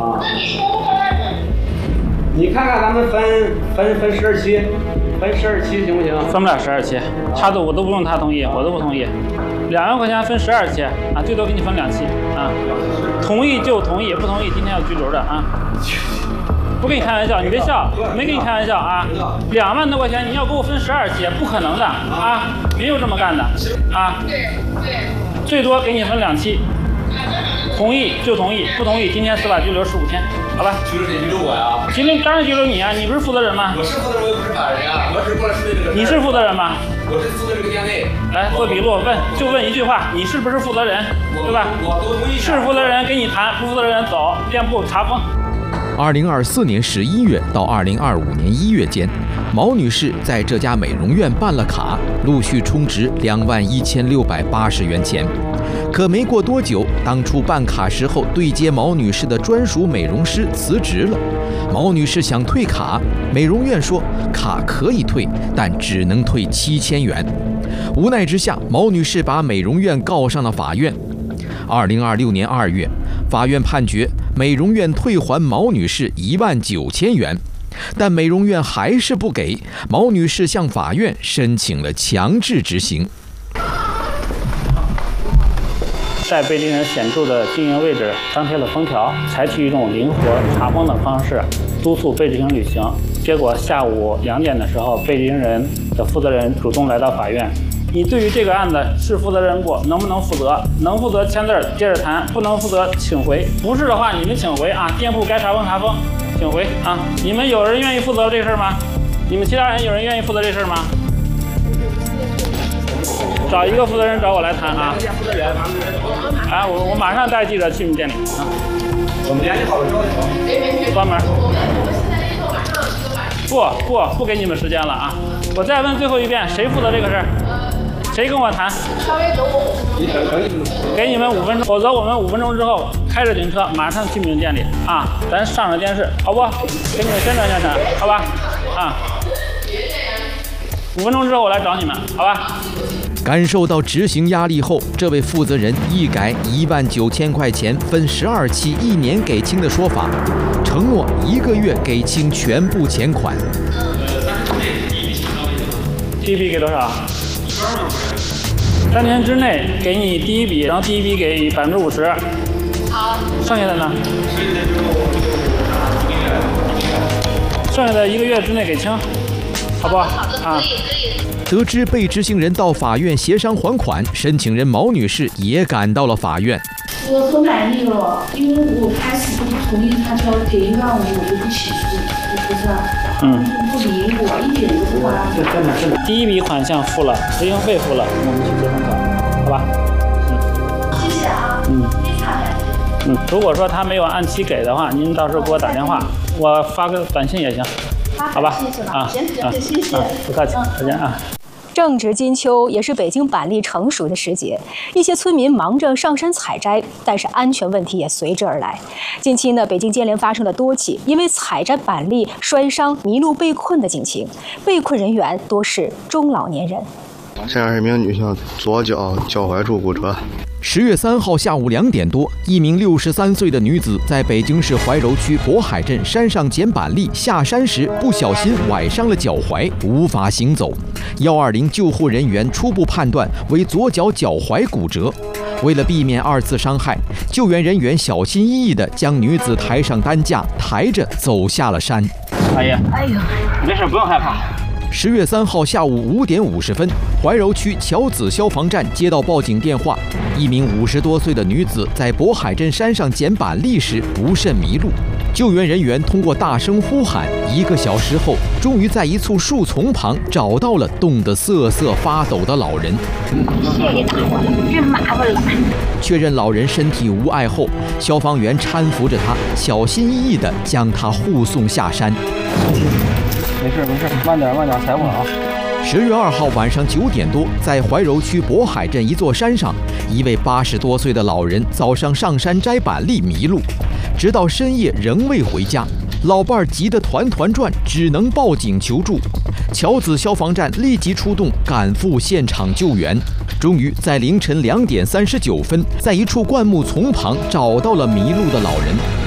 啊。你看看咱们分12期，分12期行不行？ 分不了12期，我都不用他同意，我都不同意。2万块钱分12期啊，最多给你分2期啊。同意就同意，不同意今天要拘留的啊。不跟你开玩笑，你别笑，没跟你开玩笑啊！2万多块钱你要给我分12期，不可能的啊，没有这么干的啊。对，最多给你分2期，同意就同意，不同意今天司法拘留15天，好吧？ 拘留谁？拘留我呀？ 今天当然拘留你啊，你不是负责人吗？ 我是负责人，我又不是法人呀，我只过来处理这个。 你是负责人吗？ 我是负责这个店内。 来做笔录，问一句话，你是不是负责人？对吧？ 我同意。 是负责人跟你谈，不负责人走，店铺查封。 2024年11月到2025年1月间，毛女士在这家美容院办了卡，陆续充值21680元钱。可没过多久，当初办卡时候对接毛女士的专属美容师辞职了。毛女士想退卡，美容院说卡可以退，但只能退7000元。无奈之下，毛女士把美容院告上了法院。2026年2月，法院判决美容院退还毛女士19000元，但美容院还是不给。毛女士向法院申请了强制执行。 在被令人显著的经营位置张贴了封条，采取一种灵活查封的方式督促被执行履行。结果下午2点的时候，被执行人的负责人主动来到法院。你对于这个案子是负责人不？能不能负责？能负责签字接着谈，不能负责请回。不是的话，你们请回啊！店铺该查封查封，请回啊！你们有人愿意负责这事儿吗？你们其他人有人愿意负责这事儿吗？找一个负责人找我来谈啊！哎，我马上带记者去你们店里啊！ 我们联系好了之后， 关门。不给你们时间了啊！我再问最后一遍，谁负责这个事儿？谁跟我谈？ 稍微等我。 给你们5分钟，否则我们5分钟之后开着警车马上去你们店里啊！咱上上电视，好不？给你们宣传宣传，好吧？啊！5分钟之后我来找你们，好吧？ 感受到执行压力后，这位负责人一改19000块钱分12期1年给清的说法，承诺1个月给清全部钱款。 第一笔给多少？3天之内给你第一笔，然后第一笔给50%。 好。 剩下的呢？剩下的1个月之内给清，好不好？ 好的，可以。 得知被执行人到法院协商还款，申请人毛女士也赶到了法院。 我很满意了，因为我开始不同意他交给1万5，我就不起诉，不是吧？不理我，一点都不管。 第一笔款项付了，执行费付了，我们去结封款，好吧？ 谢谢啊。非常感谢。 如果说他没有按期给的话，您到时候给我打电话，我发个短信也行，好吧？ 谢谢了啊， 行，谢谢。 不客气，再见啊。 正值金秋，也是北京板栗成熟的时节，一些村民忙着上山采摘，但是安全问题也随之而来。近期呢，北京接连发生了多起因为采摘板栗摔伤、迷路被困的警情，被困人员多是中老年人。 31名女性左脚脚踝处骨折。 10月3号下午2点多，一名63岁的女子在北京市怀柔区渤海镇山上捡板栗，下山时不小心崴伤了脚踝，无法行走。120救护人员初步判断为左脚脚踝骨折。为了避免2次伤害，救援人员小心翼翼地将女子抬上担架，抬着走下了山。 阿姨，没事，不用害怕。 10月3号下午5点50分，怀柔区桥子消防站接到报警电话，一名50多岁的女子在渤海镇山上捡板栗时不慎迷路。救援人员通过大声呼喊，1个小时后，终于在一簇树丛旁找到了冻得瑟瑟发抖的老人。 谢谢大伙，真麻烦了。 确认老人身体无碍后，消防员搀扶着他，小心翼翼地将他护送下山。 没事，慢点，踩稳啊。 10月2号晚上9点多，在怀柔区渤海镇一座山上，一位80多岁的老人早上上山摘板栗迷路，直到深夜仍未回家，老伴儿急得团团转，只能报警求助。桥子消防站立即出动，赶赴现场救援。终于在凌晨2点39分，在一处灌木丛旁找到了迷路的老人。